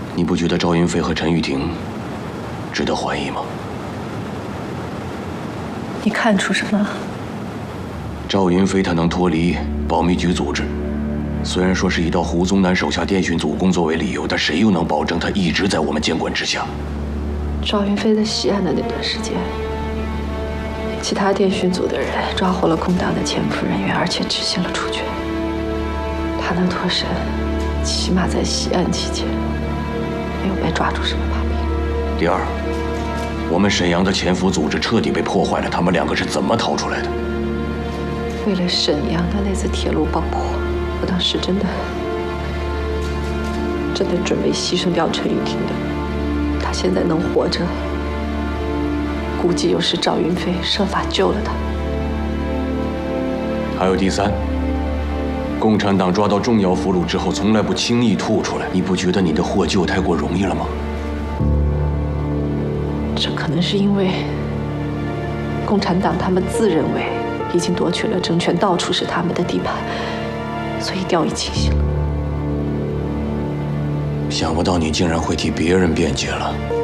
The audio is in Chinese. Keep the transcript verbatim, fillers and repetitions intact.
你不觉得赵云飞和陈玉婷值得怀疑吗？ 你看出什么？ 赵云飞他能脱离保密局组织，虽然说是以到胡宗南手下电讯组工作为理由，但谁又能保证他一直在我们监管之下？ 赵云飞在西安的那段时间，其他电讯组的人抓获了空档的潜伏人员，而且执行了处决。他能脱身，起码在西安期间没有被抓住什么把柄。 第二，我们沈阳的潜伏组织彻底被破坏了，他们两个是怎么逃出来的？ 为了沈阳的那次铁路爆破，我当时真的真的准备牺牲掉陈玉婷的。他现在能活着，估计又是赵云飞设法救了他。 还有第三，共产党抓到重要俘虏之后，从来不轻易吐出来，你不觉得你的获救太过容易了吗？ 这可能是因为共产党他们自认为已经夺取了政权，到处是他们的地盘，所以掉以轻心了。 想不到你竟然会替别人辩解了。